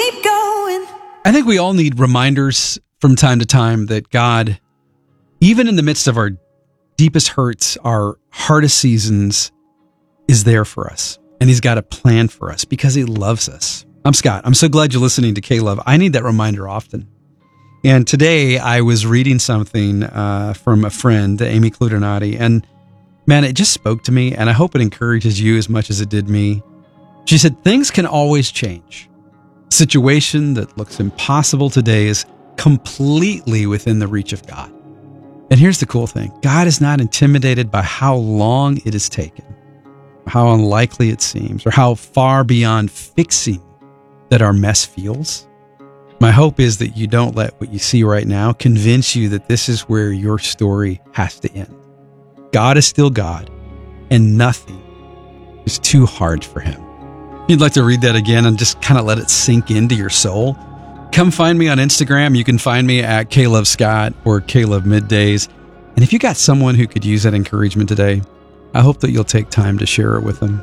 keep going. I think we all need reminders from time to time that God, even in the midst of our deepest hurts, our hardest seasons, is there for us. And he's got a plan for us because he loves us. I'm Scott. I'm so glad you're listening to K-Love. I need that reminder often. And today I was reading something from a friend, Amy Cludinati, and man, it just spoke to me, and I hope it encourages you as much as it did me. She said, things can always change. A situation that looks impossible today is completely within the reach of God. And here's the cool thing. God is not intimidated by how long it has taken, how unlikely it seems, or how far beyond fixing that our mess feels. My hope is that you don't let what you see right now convince you that this is where your story has to end. God is still God, and nothing is too hard for him. If you'd like to read that again and just kind of let it sink into your soul, come find me on Instagram. You can find me at K-Love Scott or K-Love Middays. And if you got someone who could use that encouragement today, I hope that you'll take time to share it with them.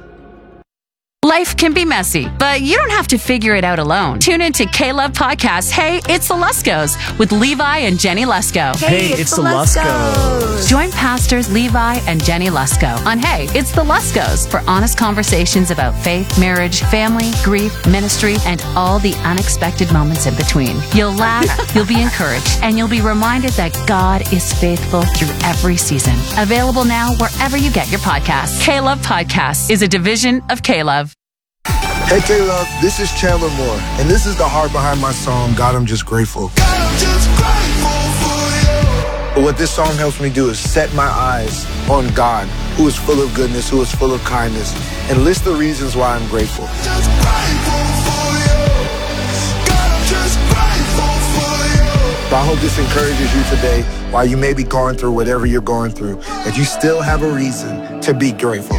Life can be messy, but you don't have to figure it out alone. Tune into K-Love Podcast, Hey, It's the Luskos, with Levi and Jenny Lusko. Hey, it's the Luskos. Join pastors Levi and Jenny Lusko on Hey, It's the Luskos for honest conversations about faith, marriage, family, grief, ministry, and all the unexpected moments in between. You'll laugh, you'll be encouraged, and you'll be reminded that God is faithful through every season. Available now wherever you get your podcasts. K-Love Podcast is a division of K-Love. Hey K-Love, this is Chandler Moore, and this is the heart behind my song, God, I'm Just Grateful. God, I'm just grateful for you. But what this song helps me do is set my eyes on God, who is full of goodness, who is full of kindness, and list the reasons why I'm grateful. Just grateful for you. God, I'm just grateful for you. So I hope this encourages you today, while you may be going through whatever you're going through, that you still have a reason to be grateful.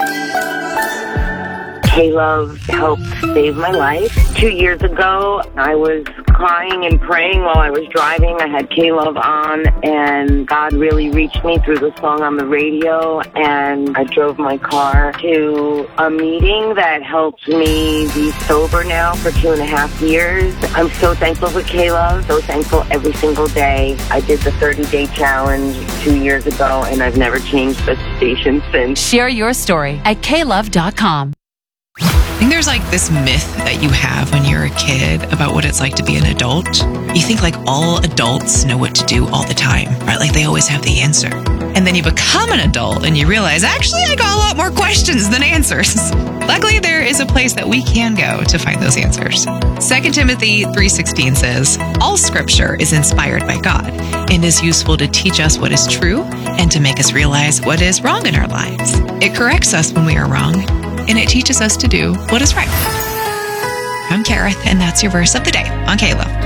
K-Love helped save my life. 2 years ago, I was crying and praying while I was driving. I had K-Love on, and God really reached me through the song on the radio, and I drove my car to a meeting that helped me be sober now for 2.5 years. I'm so thankful for K-Love, so thankful every single day. I did the 30-day challenge 2 years ago, and I've never changed the station since. Share your story at klove.com. I think there's like this myth that you have when you're a kid about what it's like to be an adult. You think like all adults know what to do all the time, right? Like they always have the answer. And then you become an adult and you realize, actually, I got a lot more questions than answers. Luckily, there is a place that we can go to find those answers. 2 Timothy 3:16 says, all scripture is inspired by God and is useful to teach us what is true and to make us realize what is wrong in our lives. It corrects us when we are wrong, and it teaches us to do what is right. I'm Kareth, and that's your verse of the day on K-Love.